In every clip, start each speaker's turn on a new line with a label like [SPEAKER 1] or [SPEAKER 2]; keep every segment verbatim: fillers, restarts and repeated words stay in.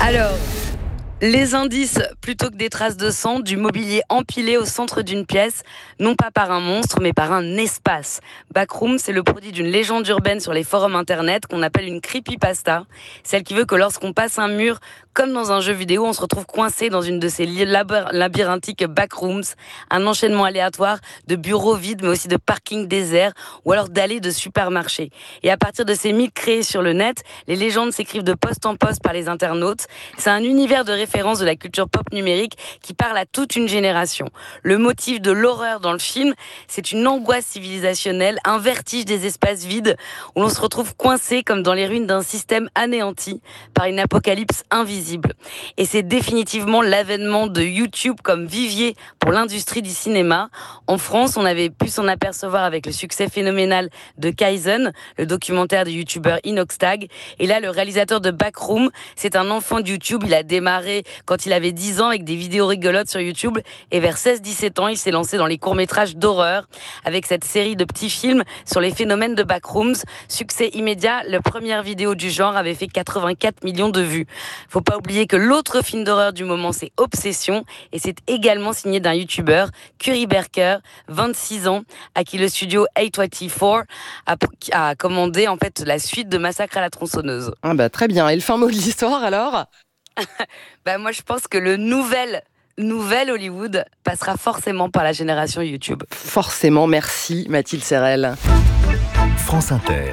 [SPEAKER 1] Alors, les indices, plutôt que des traces de sang, du mobilier empilé au centre d'une pièce, non pas par un monstre, mais par un espace. Backroom, c'est le produit d'une légende urbaine sur les forums internet qu'on appelle une creepypasta, celle qui veut que lorsqu'on passe un mur, comme dans un jeu vidéo, on se retrouve coincé dans une de ces lab- labyrinthiques backrooms, un enchaînement aléatoire de bureaux vides, mais aussi de parkings déserts, ou alors d'allées de supermarchés. Et à partir de ces mythes créés sur le net, les légendes s'écrivent de poste en poste par les internautes. C'est un univers de référence de la culture pop numérique qui parle à toute une génération. Le motif de l'horreur dans le film, c'est une angoisse civilisationnelle, un vertige des espaces vides où l'on se retrouve coincé comme dans les ruines d'un système anéanti par une apocalypse invisible. Et c'est définitivement l'avènement de YouTube comme vivier pour l'industrie du cinéma. En France, on avait pu s'en apercevoir avec le succès phénoménal de Kaizen, le documentaire du youtubeur Inoxtag. Et là, le réalisateur de Backroom, c'est un enfant de YouTube. Il a démarré quand il avait dix ans avec des vidéos rigolotes sur YouTube. Et vers seize dix-sept ans, il s'est lancé dans les courts-métrages d'horreur avec cette série de petits films sur les phénomènes de backrooms. Succès immédiat, la première vidéo du genre avait fait quatre-vingt-quatre millions de vues. Faut pas oublier que l'autre film d'horreur du moment, c'est Obsession. Et c'est également signé d'un youtubeur, Curry Berker, vingt-six ans, à qui le studio A vingt-quatre a, a commandé en fait la suite de Massacre à la tronçonneuse.
[SPEAKER 2] Ah bah, très bien. Et le fin mot de l'histoire alors ?
[SPEAKER 1] Bah moi je pense que le nouvel nouvel Hollywood passera forcément par la génération YouTube.
[SPEAKER 2] Forcément, merci Mathilde Serrel.
[SPEAKER 3] France Inter.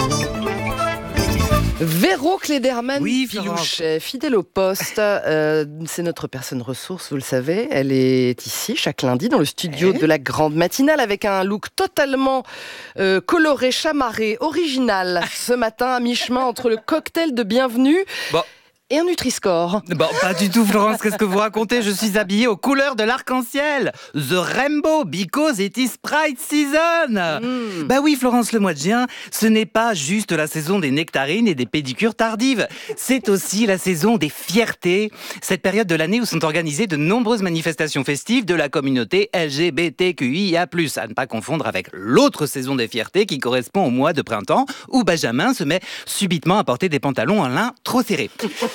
[SPEAKER 2] Véro Cléderman
[SPEAKER 4] Oui,
[SPEAKER 2] Pilouchet, fidèle au poste, euh, c'est notre personne ressource, vous le savez. Elle est ici chaque lundi dans le studio
[SPEAKER 4] ouais.
[SPEAKER 2] de la grande matinale avec un look totalement euh, coloré, chamarré, original. Ce matin, à mi-chemin entre le cocktail de bienvenue
[SPEAKER 4] Bon.
[SPEAKER 2] et un Nutri-Score.
[SPEAKER 4] Bon, pas du tout, Florence, qu'est-ce que vous racontez? Je suis habillée aux couleurs de l'arc-en-ciel. The Rainbow, because it is Pride season.
[SPEAKER 2] Mmh.
[SPEAKER 4] Bah oui, Florence, le mois de juin, ce n'est pas juste la saison des nectarines et des pédicures tardives. C'est aussi la saison des fiertés. Cette période de l'année où sont organisées de nombreuses manifestations festives de la communauté L G B T Q I A plus, à ne pas confondre avec l'autre saison des fiertés qui correspond au mois de printemps où Benjamin se met subitement à porter des pantalons en lin trop serrés.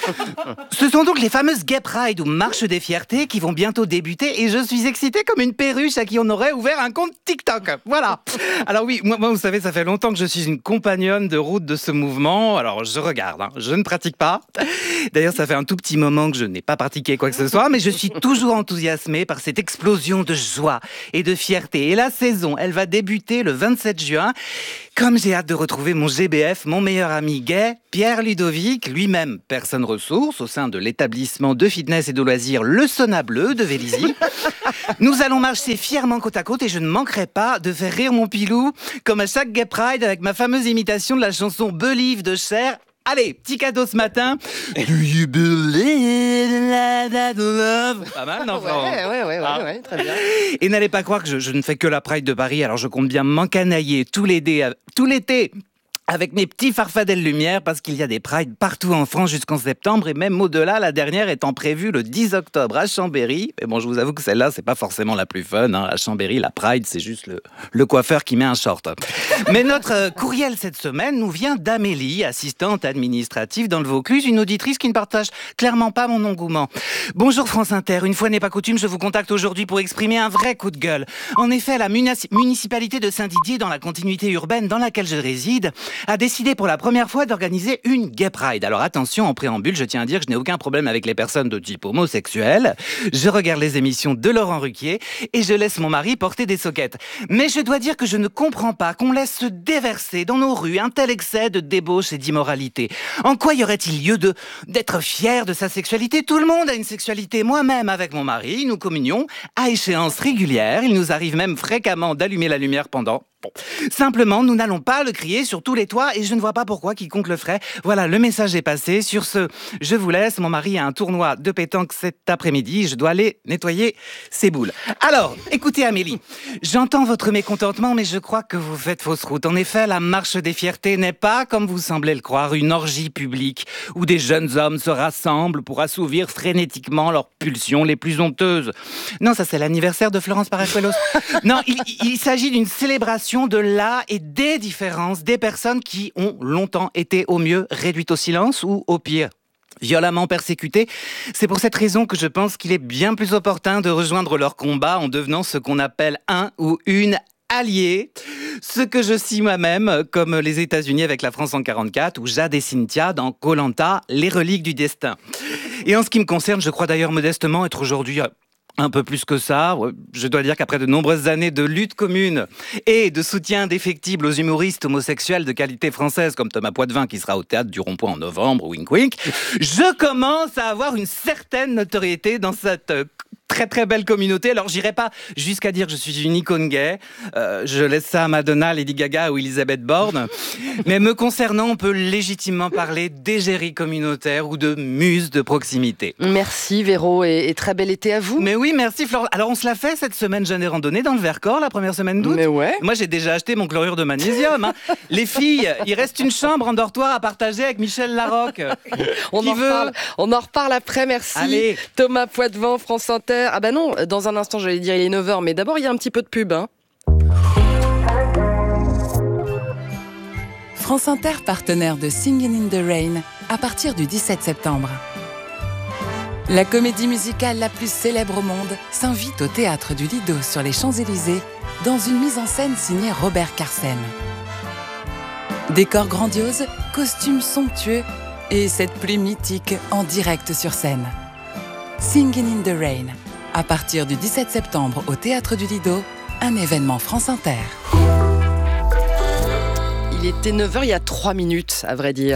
[SPEAKER 4] Ce sont donc les fameuses Gay Pride ou marches des fiertés qui vont bientôt débuter et je suis excitée comme une perruche à qui on aurait ouvert un compte TikTok. Voilà. Alors oui, moi, moi vous savez, ça fait longtemps que je suis une compagnonne de route de ce mouvement. Alors je regarde, hein, je ne pratique pas. D'ailleurs, ça fait un tout petit moment que je n'ai pas pratiqué quoi que ce soit, mais je suis toujours enthousiasmée par cette explosion de joie et de fierté. Et la saison, elle va débuter le vingt-sept juin. Comme j'ai hâte de retrouver mon G B F, mon meilleur ami gay, Pierre Ludovic, lui-même personne ressource au sein de l'établissement de fitness et de loisirs Le Sauna Bleu de Vélizy. Nous allons marcher fièrement côte à côte et je ne manquerai pas de faire rire mon pilou comme à chaque Gay Pride avec ma fameuse imitation de la chanson Believe de Cher. Allez, petit cadeau ce matin. Do you believe in that love? Pas mal, non, Florent?
[SPEAKER 2] Ouais, ouais, ouais,
[SPEAKER 4] Ah.
[SPEAKER 2] ouais, ouais, très bien.
[SPEAKER 4] Et n'allez pas croire que je, je ne fais que la Pride de Paris, alors je compte bien m'encanailler tout l'été, tout l'été avec mes petits farfadelles lumière, parce qu'il y a des prides partout en France jusqu'en septembre, et même au-delà, la dernière étant prévue le dix octobre à Chambéry. Mais bon, je vous avoue que celle-là, c'est pas forcément la plus fun, hein. À Chambéry, la pride, c'est juste le, le coiffeur qui met un short. Mais notre euh, courriel cette semaine nous vient d'Amélie, assistante administrative dans le Vaucluse, une auditrice qui ne partage clairement pas mon engouement. Bonjour France Inter, une fois n'est pas coutume, je vous contacte aujourd'hui pour exprimer un vrai coup de gueule. En effet, la munici- municipalité de Saint-Didier, dans la continuité urbaine dans laquelle je réside, a décidé pour la première fois d'organiser une Gay Pride. Alors attention, en préambule, je tiens à dire que je n'ai aucun problème avec les personnes de type homosexuel. Je regarde les émissions de Laurent Ruquier et je laisse mon mari porter des soquettes. Mais je dois dire que je ne comprends pas qu'on laisse se déverser dans nos rues un tel excès de débauche et d'immoralité. En quoi y aurait-il lieu de d'être fier de sa sexualité? Tout le monde a une sexualité. Moi-même, avec mon mari, nous communions à échéances régulières. Il nous arrive même fréquemment d'allumer la lumière pendant. Bon. Simplement, nous n'allons pas le crier sur tous les toits et je ne vois pas pourquoi quiconque le ferait. Voilà, le message est passé. Sur ce, je vous laisse. Mon mari a un tournoi de pétanque cet après-midi. Je dois aller nettoyer ses boules. Alors, écoutez Amélie, j'entends votre mécontentement, mais je crois que vous faites fausse route. En effet, la marche des fiertés n'est pas, comme vous semblez le croire, une orgie publique où des jeunes hommes se rassemblent pour assouvir frénétiquement leurs pulsions les plus honteuses. Non, ça c'est l'anniversaire de Florence Paracuelos. Non, il, il s'agit d'une célébration de la et des différences des personnes qui ont longtemps été au mieux réduites au silence ou au pire violemment persécutés. C'est pour cette raison que je pense qu'il est bien plus opportun de rejoindre leur combat en devenant ce qu'on appelle un ou une allié. Ce que je cite moi-même, comme les États-Unis avec la France en quarante-quatre ou Jade et Cynthia dans Koh-Lanta, les reliques du destin. Et en ce qui me concerne, je crois d'ailleurs modestement être aujourd'hui un peu plus que ça. Je dois dire qu'après de nombreuses années de lutte commune et de soutien indéfectible aux humoristes homosexuels de qualité française comme Thomas Poitvin qui sera au Théâtre du Rond-Point en novembre, wink wink, je commence à avoir une certaine notoriété dans cette très très belle communauté. Alors j'irai pas jusqu'à dire que je suis une icône gay, euh, je laisse ça à Madonna, Lady Gaga ou Elisabeth Borne, mais me concernant, on peut légitimement parler d'égérie communautaire ou de muse de proximité.
[SPEAKER 2] Merci Véro et, et très bel été à vous.
[SPEAKER 4] Mais oui, merci Flore. Alors on se l'a fait cette semaine jeûne et randonnée dans le Vercors, la première semaine d'août.
[SPEAKER 2] Mais ouais.
[SPEAKER 4] Moi j'ai déjà acheté mon chlorure de magnésium. Hein. Les filles, il reste une chambre en dortoir à partager avec Michel Larocque.
[SPEAKER 2] On,
[SPEAKER 4] Qui
[SPEAKER 2] en
[SPEAKER 4] veut
[SPEAKER 2] reparle, on en reparle après, merci.
[SPEAKER 4] Allez.
[SPEAKER 2] Thomas Poitvin, France Inter. Ah bah non, dans un instant j'allais dire il est neuf heures, mais d'abord il y a un petit peu de pub. Hein.
[SPEAKER 5] France Inter, partenaire de Singin' in the Rain, à partir du dix-sept septembre. La comédie musicale la plus célèbre au monde s'invite au Théâtre du Lido sur les Champs-Élysées dans une mise en scène signée Robert Carsen. Décor grandiose, costumes somptueux et cette pluie mythique en direct sur scène. Singin' in the Rain, à partir du dix-sept septembre au Théâtre du Lido, un événement France Inter.
[SPEAKER 2] Il était neuf heures il y a trois minutes, à vrai dire.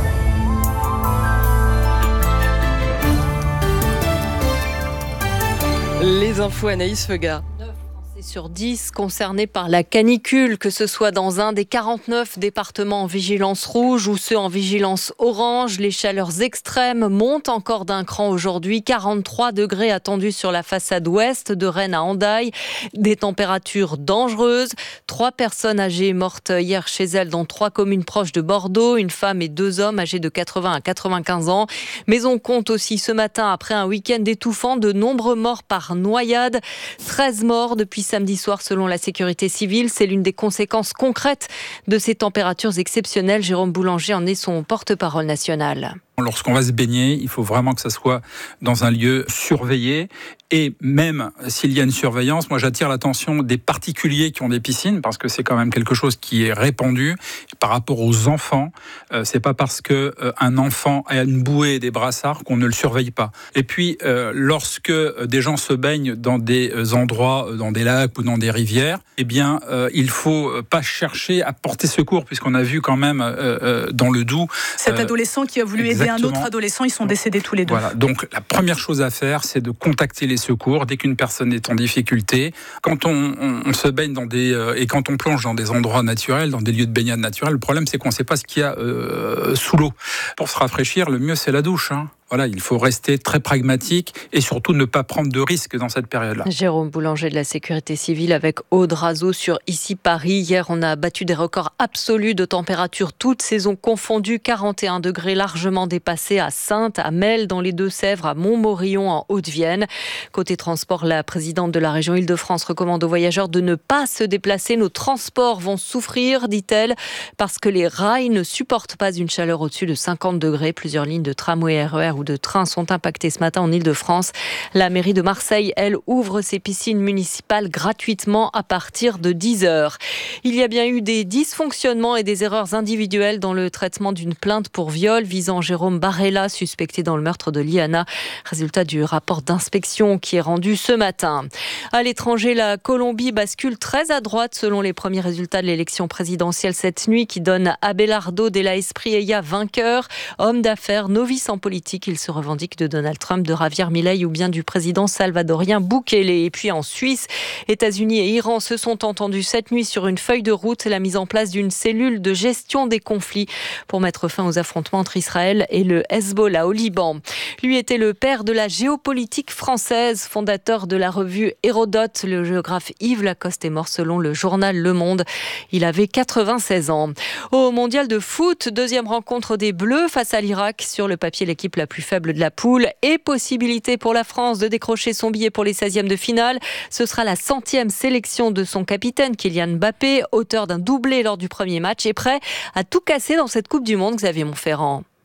[SPEAKER 2] Les infos, Anaïs Feuga.
[SPEAKER 6] Sur dix concernés par la canicule, que ce soit dans un des quarante-neuf départements en vigilance rouge ou ceux en vigilance orange. Les chaleurs extrêmes montent encore d'un cran aujourd'hui. quarante-trois degrés attendus sur la façade ouest de Rennes à Hendaye. Des températures dangereuses. Trois personnes âgées mortes hier chez elles dans trois communes proches de Bordeaux. Une femme et deux hommes âgés de quatre-vingts à quatre-vingt-quinze ans. Mais on compte aussi ce matin, après un week-end étouffant, de nombreux morts par noyade. treize morts depuis samedi soir selon la sécurité civile. C'est l'une des conséquences concrètes de ces températures exceptionnelles. Jérôme Boulanger en est son porte-parole national.
[SPEAKER 7] Lorsqu'on va se baigner, il faut vraiment que ça soit dans un lieu surveillé. Et même s'il y a une surveillance, moi j'attire l'attention des particuliers qui ont des piscines, parce que c'est quand même quelque chose qui est répandu. Par rapport aux enfants, euh, c'est pas parce que euh, un enfant a une bouée et des brassards qu'on ne le surveille pas. Et puis, euh, lorsque des gens se baignent dans des endroits, dans des lacs ou dans des rivières, eh bien, euh, il faut pas chercher à porter secours, puisqu'on a vu quand même euh, euh, dans le Doubs...
[SPEAKER 8] Cet
[SPEAKER 7] euh,
[SPEAKER 8] adolescent qui a voulu aider un autre adolescent, ils sont décédés tous les deux.
[SPEAKER 7] Voilà, donc la première chose à faire, c'est de contacter les secours dès qu'une personne est en difficulté. Quand on, on, on se baigne dans des euh, et quand on plonge dans des endroits naturels, dans des lieux de baignade naturels, le problème c'est qu'on ne sait pas ce qu'il y a euh, sous l'eau. Pour se rafraîchir, le mieux c'est la douche. Hein. Voilà, il faut rester très pragmatique et surtout ne pas prendre de risques dans cette période-là.
[SPEAKER 6] Jérôme Boulanger de la Sécurité civile avec Aude Razeau sur Ici Paris. Hier, on a battu des records absolus de température, toutes saisons confondues. quarante et un degrés largement dépassés à Saintes, à Melle dans les Deux-Sèvres, à Montmorillon en Haute-Vienne. Côté transport, la présidente de la région Île-de-France recommande aux voyageurs de ne pas se déplacer. Nos transports vont souffrir, dit-elle, parce que les rails ne supportent pas une chaleur au-dessus de cinquante degrés. Plusieurs lignes de tramway, R E R ou de trains sont impactées ce matin en Île-de-France. La mairie de Marseille, elle, ouvre ses piscines municipales gratuitement à partir de dix heures. Il y a bien eu des dysfonctionnements et des erreurs individuelles dans le traitement d'une plainte pour viol visant Jérôme Barella, suspecté dans le meurtre de Liana. Résultat du rapport d'inspection qui est rendu ce matin. À l'étranger, la Colombie bascule très à droite selon les premiers résultats de l'élection présidentielle cette nuit qui donne Abelardo de la Espriella vainqueur. Homme d'affaires, novice en politique, il se revendique de Donald Trump, de Javier Milei ou bien du président salvadorien Bukele. Et puis en Suisse, États-Unis et Iran se sont entendus cette nuit sur une feuille de route, la mise en place d'une cellule de gestion des conflits pour mettre fin aux affrontements entre Israël et le Hezbollah au Liban. Lui était le père de la géopolitique française, fondateur de la revue Hérodote. Le géographe Yves Lacoste est mort selon le journal Le Monde. Il avait quatre-vingt-seize ans. Au mondial de foot, deuxième rencontre des Bleus face à l'Irak. Sur le papier, l'équipe la plus faible de la poule et possibilité pour la France de décrocher son billet pour les seizièmes de finale. Ce sera la centième sélection de son capitaine Kylian Mbappé, auteur d'un doublé lors du premier match et prêt à tout casser dans cette Coupe du Monde, Xavier Montferrand.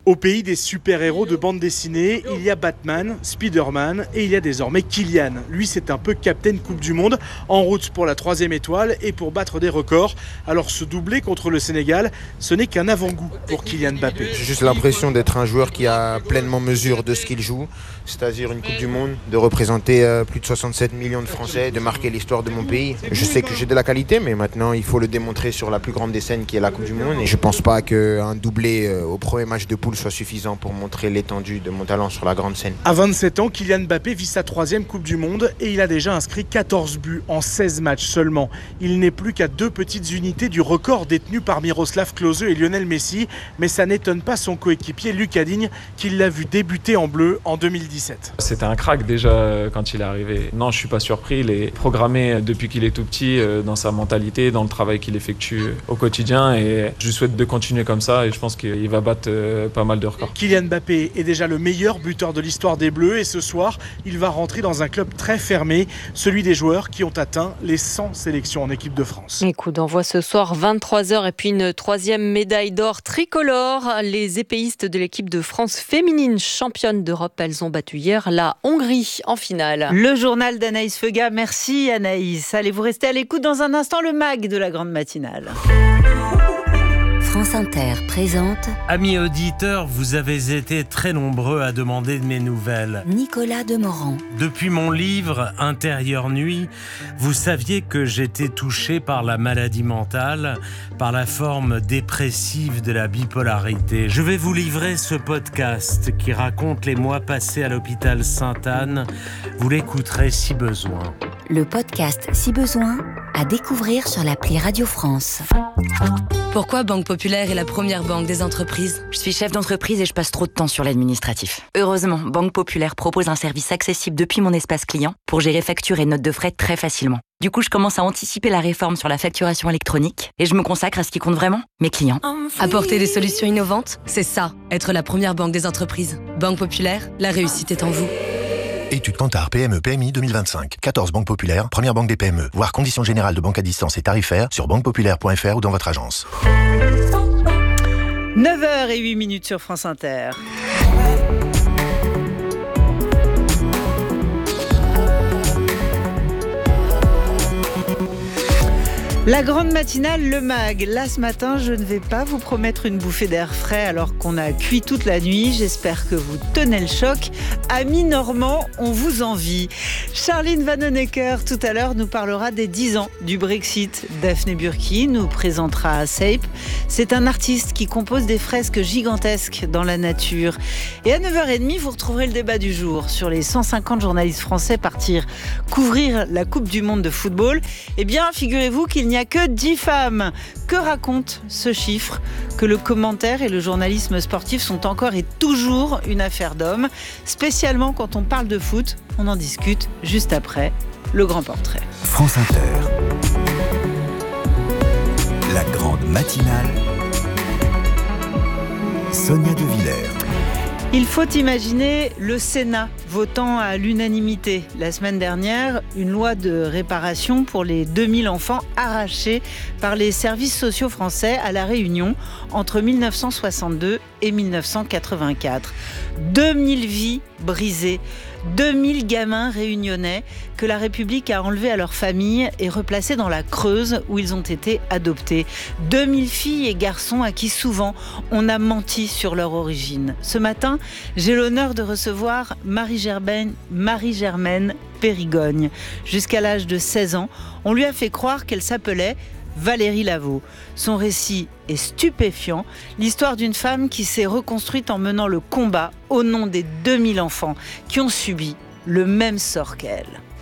[SPEAKER 9] Au pays des super-héros de bande dessinée, il y a Batman, Spider-Man et il y a désormais Kylian. Lui, c'est un peu Captain Coupe du Monde, en route pour la troisième étoile et pour battre des records. Alors ce doublé contre le Sénégal, ce n'est qu'un avant-goût pour Kylian Mbappé.
[SPEAKER 10] J'ai juste l'impression d'être un joueur qui a pleinement mesure de ce qu'il joue, c'est-à-dire une Coupe du Monde, de représenter euh, plus de soixante-sept millions de Français, de marquer l'histoire de mon pays. Je sais que j'ai de la qualité, mais maintenant il faut le démontrer sur la plus grande des scènes qui est la Coupe du Monde. Et je ne pense pas qu'un doublé euh, au premier match de poule soit suffisant pour montrer l'étendue de mon talent sur la grande scène.
[SPEAKER 9] À vingt-sept ans, Kylian Mbappé vit sa troisième Coupe du Monde et il a déjà inscrit quatorze buts en seize matchs seulement. Il n'est plus qu'à deux petites unités du record détenu par Miroslav Klose et Lionel Messi, mais ça n'étonne pas son coéquipier Lucas Digne qui l'a vu débuter en bleu en deux mille dix-sept.
[SPEAKER 11] C'était un crack déjà quand il est arrivé. Non, je suis pas surpris, il est programmé depuis qu'il est tout petit dans sa mentalité, dans le travail qu'il effectue au quotidien et je lui souhaite de continuer comme ça et je pense qu'il va battre pas mal de records.
[SPEAKER 9] Kylian Mbappé est déjà le meilleur buteur de l'histoire des Bleus et ce soir, il va rentrer dans un club très fermé, celui des joueurs qui ont atteint les cent sélections en équipe de France.
[SPEAKER 6] Et coup d'envoi ce soir, vingt-trois heures, et puis une troisième médaille d'or tricolore. Les épéistes de l'équipe de France féminine, championne d'Europe, elles ont battu hier la Hongrie en finale.
[SPEAKER 12] Le journal d'Anaïs Feuga. Merci Anaïs. Allez, vous restez à l'écoute dans un instant, le mag de la grande matinale.
[SPEAKER 13] France Inter présente...
[SPEAKER 14] Amis auditeurs, vous avez été très nombreux à demander de mes nouvelles.
[SPEAKER 13] Nicolas Demorand.
[SPEAKER 14] Depuis mon livre « Intérieure nuit », vous saviez que j'étais touché par la maladie mentale, par la forme dépressive de la bipolarité. Je vais vous livrer ce podcast qui raconte les mois passés à l'hôpital Sainte-Anne. Vous l'écouterez si besoin.
[SPEAKER 13] Le podcast Si besoin, à découvrir sur l'appli Radio France.
[SPEAKER 1] Pourquoi Banque Populaire est la première banque des entreprises ?
[SPEAKER 15] Je suis chef d'entreprise et je passe trop de temps sur l'administratif. Heureusement, Banque Populaire propose un service accessible depuis mon espace client pour gérer factures et notes de frais très facilement. Du coup, je commence à anticiper la réforme sur la facturation électronique et je me consacre à ce qui compte vraiment, mes clients.
[SPEAKER 1] Apporter des solutions innovantes, c'est ça, être la première banque des entreprises. Banque Populaire, la réussite est en vous.
[SPEAKER 3] Étude Kantar P M E P M I deux mille vingt-cinq. quatorze banques populaires, première banque des P M E. Voir conditions générales de banque à distance et tarifaires sur banque populaire point f r ou dans votre agence.
[SPEAKER 12] neuf heures zéro huit minutes sur France Inter. La grande matinale, le mag. Là, ce matin, je ne vais pas vous promettre une bouffée d'air frais alors qu'on a cuit toute la nuit. J'espère que vous tenez le choc. Amis normands, on vous envie. Charline Vanhoenacker, tout à l'heure, nous parlera des dix ans du Brexit. Daphné Burki nous présentera Sape. C'est un artiste qui compose des fresques gigantesques dans la nature. Et à neuf heures trente, vous retrouverez le débat du jour sur les cent cinquante journalistes français partir couvrir la Coupe du Monde de football. Eh bien, figurez-vous qu'il n'y a que dix femmes. Que raconte ce chiffre ? Que le commentaire et le journalisme sportif sont encore et toujours une affaire d'hommes, spécialement quand on parle de foot. On en discute juste après le grand portrait.
[SPEAKER 3] France Inter. La grande matinale. Sonia De Villers.
[SPEAKER 12] Il faut imaginer le Sénat votant à l'unanimité la semaine dernière une loi de réparation pour les deux mille enfants arrachés par les services sociaux français à La Réunion entre mille neuf cent soixante-deux et mille neuf cent quatre-vingt-quatre. deux mille vies brisées, deux mille gamins réunionnais que la République a enlevés à leur famille et replacés dans la Creuse où ils ont été adoptés. deux mille filles et garçons à qui souvent on a menti sur leur origine. Ce matin, j'ai l'honneur de recevoir Marie-Germaine, Marie-Germaine Périgogne. Jusqu'à l'âge de seize ans, on lui a fait croire qu'elle s'appelait Valérie Laveau. Son récit est stupéfiant, l'histoire d'une femme qui s'est reconstruite en menant le combat au nom des deux mille enfants qui ont subi le même sort qu'elle.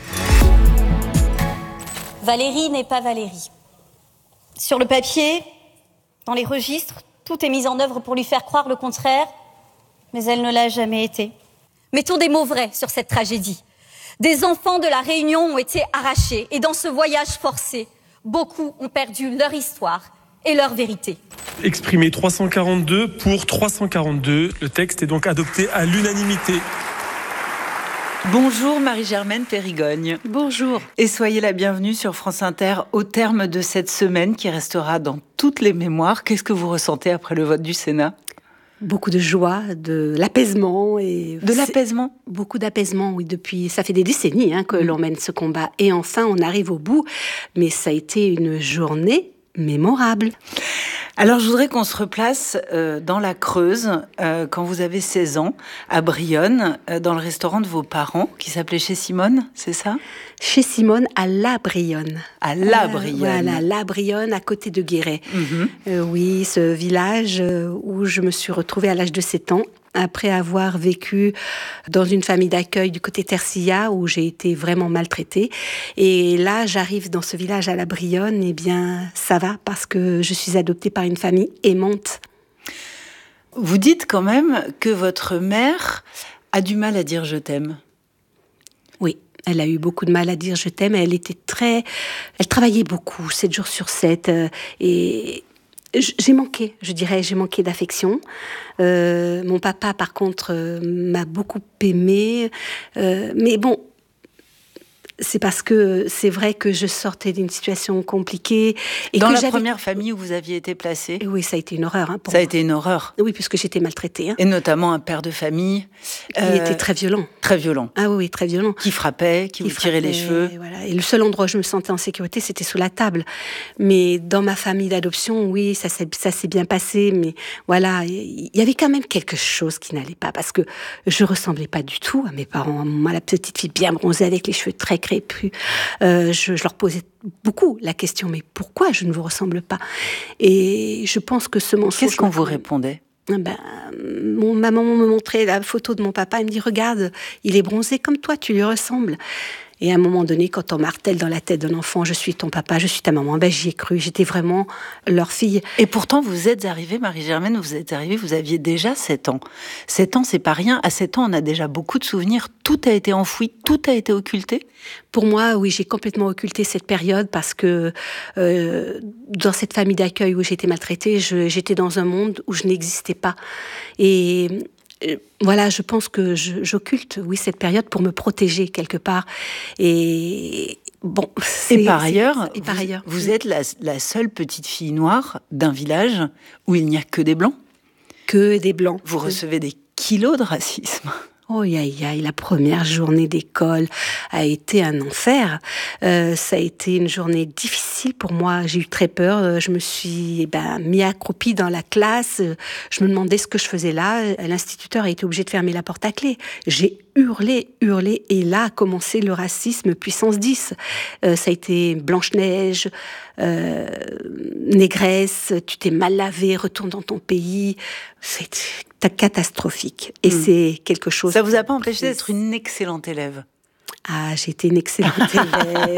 [SPEAKER 16] Valérie n'est pas Valérie. Sur le papier, dans les registres, tout est mis en œuvre pour lui faire croire le contraire, mais elle ne l'a jamais été. Mettons des mots vrais sur cette tragédie. Des enfants de la Réunion ont été arrachés et dans ce voyage forcé, beaucoup ont perdu leur histoire et leur vérité.
[SPEAKER 17] Exprimé trois cent quarante-deux pour trois cent quarante-deux. Le texte est donc adopté à l'unanimité.
[SPEAKER 12] Bonjour Marie-Germaine Périgogne.
[SPEAKER 18] Bonjour.
[SPEAKER 12] Et soyez la bienvenue sur France Inter au terme de cette semaine qui restera dans toutes les mémoires. Qu'est-ce que vous ressentez après le vote du Sénat ?
[SPEAKER 18] beaucoup de joie, de l'apaisement. Et
[SPEAKER 12] de l'apaisement
[SPEAKER 18] Beaucoup d'apaisement, oui. Depuis, ça fait des décennies hein, que mmh. l'on mène ce combat. Et enfin, on arrive au bout. Mais ça a été une journée mémorable.
[SPEAKER 12] Alors, je voudrais qu'on se replace euh, dans la Creuse, euh, quand vous avez seize ans, à Brionne, euh, dans le restaurant de vos parents, qui s'appelait Chez Simone, c'est ça ?
[SPEAKER 18] Chez Simone, à La Brionne.
[SPEAKER 12] À La Brionne.
[SPEAKER 18] Euh, voilà, La Brionne, à côté de Guéret.
[SPEAKER 12] Mm-hmm.
[SPEAKER 18] Euh, oui, ce village euh, où je me suis retrouvée à l'âge de sept ans, après avoir vécu dans une famille d'accueil du côté Tercilla, où j'ai été vraiment maltraitée. Et là, j'arrive dans ce village à La Brionne, et bien, ça va, parce que je suis adoptée par une famille aimante.
[SPEAKER 12] Vous dites quand même que votre mère a du mal à dire « je t'aime ».
[SPEAKER 18] Oui. Elle a eu beaucoup de mal à dire « je t'aime ». Elle était très... Elle travaillait beaucoup, sept jours sur sept. Euh, et j'ai manqué, je dirais, j'ai manqué d'affection. Euh, mon papa, par contre, euh, m'a beaucoup aimée. Euh, mais bon... C'est parce que c'est vrai que je sortais d'une situation compliquée.
[SPEAKER 12] Et Dans que la j'avais... première famille où vous aviez été placée ?
[SPEAKER 18] Oui, ça a été une horreur. Hein, pour
[SPEAKER 12] ça
[SPEAKER 18] moi.
[SPEAKER 12] a été une horreur.
[SPEAKER 18] Oui, puisque j'étais maltraitée. Hein.
[SPEAKER 12] Et notamment un père de famille.
[SPEAKER 18] Qui euh... était très violent.
[SPEAKER 12] Très violent.
[SPEAKER 18] Ah oui, très violent.
[SPEAKER 12] Qui frappait, qui, qui vous frappait, tirait les cheveux.
[SPEAKER 18] Et, voilà. Et le seul endroit où je me sentais en sécurité, c'était sous la table. Mais dans ma famille d'adoption, oui, ça s'est, ça s'est bien passé. Mais voilà, il y avait quand même quelque chose qui n'allait pas. Parce que je ressemblais pas du tout à mes parents. Moi, la petite fille bien bronzée avec les cheveux très crépus. Euh, je, je leur posais beaucoup la question, mais pourquoi je ne vous ressemble pas ? Et je pense que ce mensonge...
[SPEAKER 12] Qu'est-ce qu'on vous répondait ?
[SPEAKER 18] Ben, mon, ma maman me montrait la photo de mon papa, elle me dit « Regarde, il est bronzé comme toi, tu lui ressembles ». Et à un moment donné, quand on martèle dans la tête d'un enfant, je suis ton papa, je suis ta maman, ben j'y ai cru, j'étais vraiment leur fille.
[SPEAKER 12] Et pourtant, vous êtes arrivée, Marie-Germaine, vous êtes arrivée, vous aviez déjà sept ans. sept ans, c'est pas rien. À sept ans, on a déjà beaucoup de souvenirs. Tout a été enfoui, tout a été occulté.
[SPEAKER 18] Pour moi, oui, j'ai complètement occulté cette période parce que euh, dans cette famille d'accueil où j'ai été maltraitée, je, j'étais dans un monde où je n'existais pas. Et... Voilà, je pense que je, j'occulte, oui, cette période pour me protéger quelque part. Et bon.
[SPEAKER 12] C'est, et par ailleurs,
[SPEAKER 18] et par
[SPEAKER 12] vous,
[SPEAKER 18] ailleurs,
[SPEAKER 12] vous êtes la, la seule petite fille noire d'un village où il n'y a que des blancs.
[SPEAKER 18] Que des blancs.
[SPEAKER 12] Vous recevez des kilos de racisme.
[SPEAKER 18] Oh, aïe, aïe, la première journée d'école a été un enfer. Euh, ça a été une journée difficile pour moi. J'ai eu très peur. Je me suis eh ben, mis accroupie dans la classe. Je me demandais ce que je faisais là. L'instituteur a été obligé de fermer la porte à clé. J'ai hurlé, hurlé. Et là a commencé le racisme puissance dix. Euh, ça a été Blanche-Neige, euh, négresse, tu t'es mal lavé, retourne dans ton pays. C'est catastrophique. Et mmh. c'est quelque chose...
[SPEAKER 12] Ça vous a pas empêché d'être une excellente élève ?
[SPEAKER 18] Ah, j'ai été une excellente élève.